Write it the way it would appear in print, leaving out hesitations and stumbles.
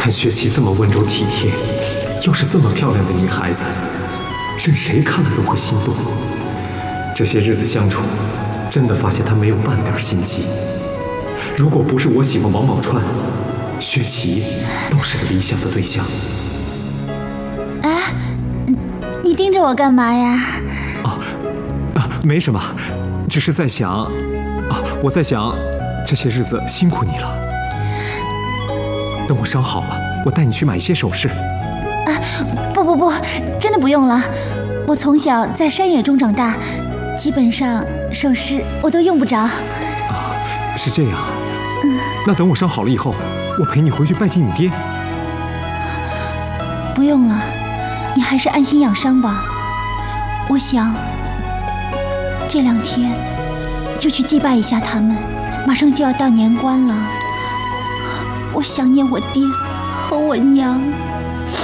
看薛琪这么温柔体贴，又是这么漂亮的女孩子，任谁看了都会心动。这些日子相处，真的发现她没有半点心机。如果不是我喜欢王宝钏，薛琪都是个理想的对象。 哎，你盯着我干嘛呀？ 没什么，只是在想，我在想，这些日子辛苦你了。等我伤好了，我带你去买一些首饰。 不，真的不用了。我从小在山野中长大，基本上首饰我都用不着。 是这样。那等我伤好了以后，我陪你回去拜祭你爹。 不用了，你还是安心养伤吧。我想这2天就去祭拜一下他们，马上就要到年关了。我想念我爹和我娘。